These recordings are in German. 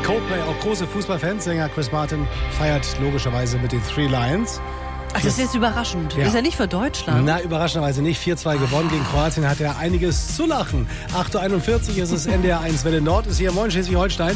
Coldplay, auch große Fußballfans. Sänger Chris Martin feiert logischerweise mit den Three Lions. Ach, das ist jetzt überraschend. Ja. Ist ja nicht für Deutschland. Na, überraschenderweise nicht. 4-2 gewonnen gegen Kroatien, hat er einiges zu lachen. 8.41 Uhr ist es, NDR 1 Welle Nord ist hier. Moin, Schleswig-Holstein.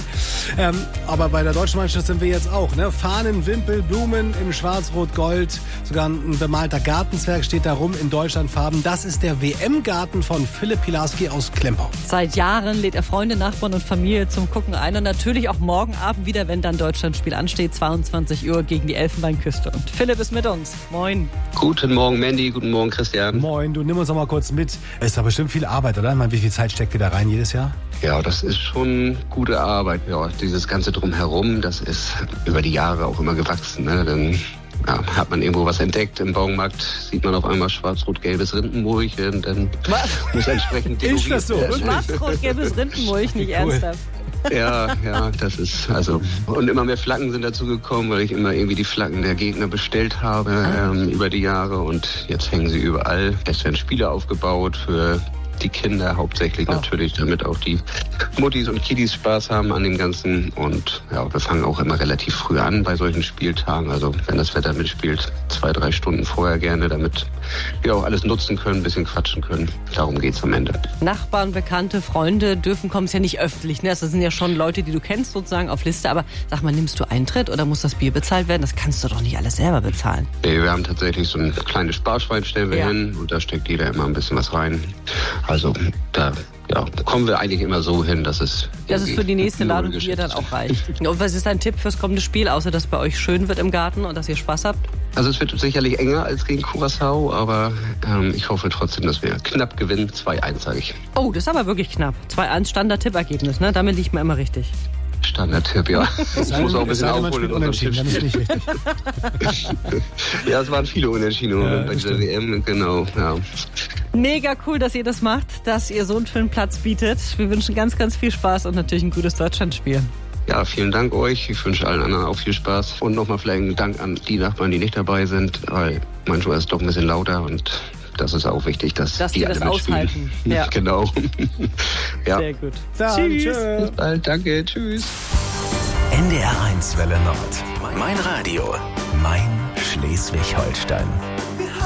Aber bei der deutschen Mannschaft sind wir jetzt auch. Ne? Fahnen, Wimpel, Blumen in Schwarz-Rot-Gold. Sogar ein bemalter Gartenzwerg steht da rum in Deutschlandfarben. Das ist der WM-Garten von Philipp Pilarski aus Klempau. Seit Jahren lädt er Freunde, Nachbarn und Familie zum Gucken ein. Und natürlich auch morgen Abend wieder, wenn dann Deutschlandspiel ansteht. 22 Uhr gegen die Elfenbeinküste. Und Philipp ist mit uns. Moin. Guten Morgen, Mandy. Guten Morgen, Christian. Moin, du nimm uns noch mal kurz mit. Es ist doch bestimmt viel Arbeit, oder? Ich meine, wie viel Zeit steckt ihr da rein jedes Jahr? Ja, das ist schon gute Arbeit. Ja, dieses ganze Drumherum, das ist über die Jahre auch immer gewachsen. Ne? Dann hat man irgendwo was entdeckt im Baumarkt, sieht man auf einmal schwarz-rot-gelbes Rindenmulch und dann muss entsprechend ist das so? Schwarz-rot-gelbes Rindenmulch, nicht ernsthaft. Ja, das ist und immer mehr Flaggen sind dazu gekommen, weil ich immer irgendwie die Flaggen der Gegner bestellt habe über die Jahre und jetzt hängen sie überall. Es werden Spiele aufgebaut für die Kinder hauptsächlich natürlich, damit auch die Muttis und Kiddies Spaß haben an dem Ganzen. Und ja, wir fangen auch immer relativ früh an bei solchen Spieltagen. Also wenn das Wetter mitspielt, 2-3 Stunden vorher gerne, damit wir auch alles nutzen können, ein bisschen quatschen können. Darum geht's am Ende. Nachbarn, Bekannte, Freunde dürfen kommen, ist ja nicht öffentlich. Ne? Das sind ja schon Leute, die du kennst sozusagen auf Liste. Aber sag mal, nimmst du Eintritt oder muss das Bier bezahlt werden? Das kannst du doch nicht alles selber bezahlen. Nee, wir haben tatsächlich so ein kleines Sparschwein, stellen wir hin. Und da steckt jeder immer ein bisschen was rein. Also da kommen wir eigentlich immer so hin, dass es für die nächste Ladung Bier dann auch reicht. Und was ist dein Tipp fürs kommende Spiel, außer dass bei euch schön wird im Garten und dass ihr Spaß habt? Also es wird sicherlich enger als gegen Curaçao, aber ich hoffe trotzdem, dass wir knapp gewinnen. 2-1, sage ich. Oh, das ist aber wirklich knapp. 2-1 Standard-Tippergebnis, ne? Damit liegt man immer richtig. Standard-Tipp, ja. Ich muss auch ein bisschen aufholen. Unentschieden, dann ist nicht richtig. Ja, es waren viele Unentschieden bei der WM, genau. Ja. Mega cool, dass ihr das macht, dass ihr so einen schönen Platz bietet. Wir wünschen ganz, ganz viel Spaß und natürlich ein gutes Deutschlandspiel. Ja, vielen Dank euch. Ich wünsche allen anderen auch viel Spaß. Und nochmal vielleicht einen Dank an die Nachbarn, die nicht dabei sind, weil manchmal ist es doch ein bisschen lauter und das ist auch wichtig, dass die alle das aushalten. Ja. Genau. Ja. Sehr gut. Tschüss. Bis bald. Danke. Tschüss. NDR 1 Welle Nord. Mein Radio. Mein Schleswig-Holstein.